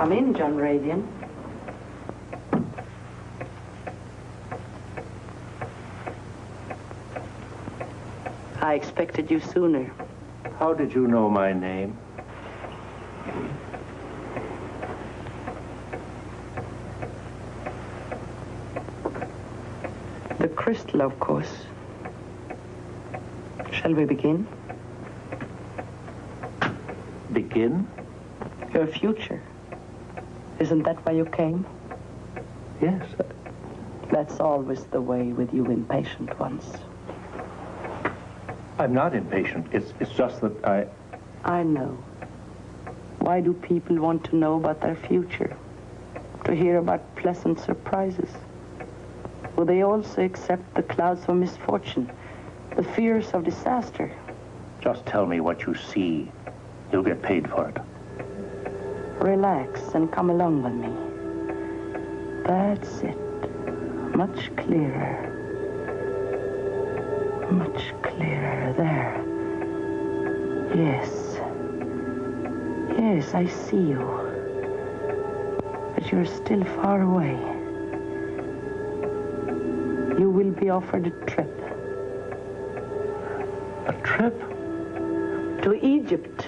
Come in, John Radian. I expected you sooner. How did you know my name? The crystal, of course. Shall we begin? Begin? Your future. Isn't that why you came? Yes. That's always the way with you impatient ones. I'm not impatient. It's just that I know. Why do people want to know about their future? To hear about pleasant surprises? Will they also accept the clouds of misfortune, the fears of disaster? Just tell me what you see. You'll get paid for it. Relax and come along with me. That's it. Much clearer. Much clearer there. Yes. Yes, I see you. But you're still far away. You will be offered a trip. A trip? To Egypt.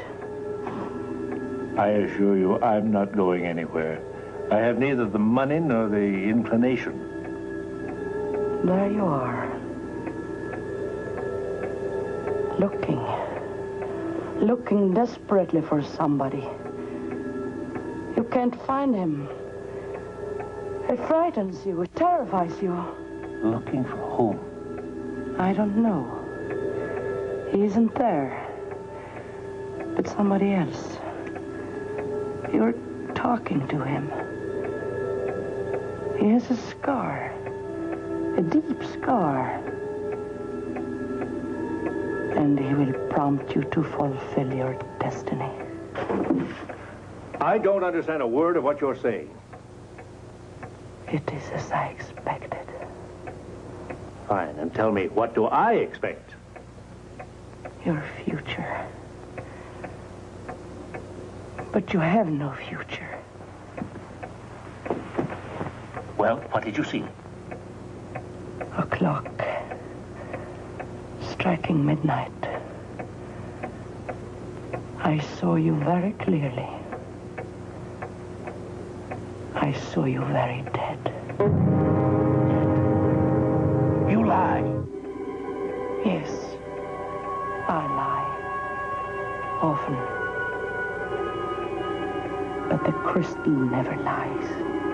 I assure you, I'm not going anywhere. I have neither the money nor the inclination. There you are. Looking desperately for somebody. You can't find him. It frightens you. It terrifies you. Looking for whom? I don't know. He isn't there. But somebody else. You're talking to him. He has a scar. A deep scar. And he will prompt you to fulfill your destiny. I don't understand a word of what you're saying. It is as I expected. Fine, and tell me, what do I expect? Your future. But you have no future. Well, what did you see? A clock. Striking midnight. I saw you very clearly. I saw you very dead. You lie. Yes, I lie. Often. But the crystal never lies.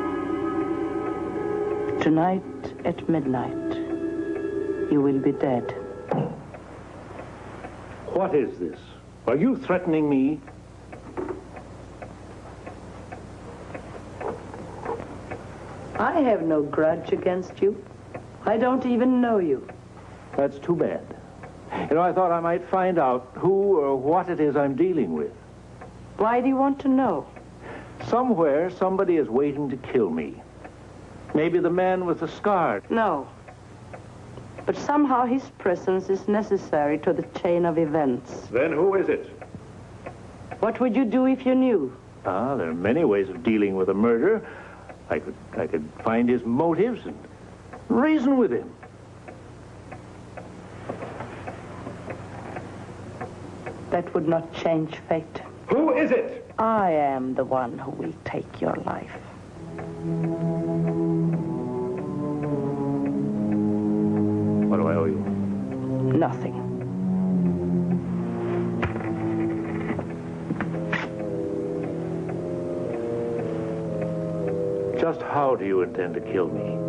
Tonight at midnight, you will be dead. What is this? Are you threatening me? I have no grudge against you. I don't even know you. That's too bad. You know, I thought I might find out who or what it is I'm dealing with. Why do you want to know? Somewhere, somebody is waiting to kill me. Maybe the man with the scar. No. But somehow his presence is necessary to the chain of events. Then who is it? What would you do if you knew? Ah, there are many ways of dealing with a murder. I could find his motives and reason with him. That would not change fate. Who is it? I am the one who will take your life. What do I owe you? Nothing. Just how do you intend to kill me?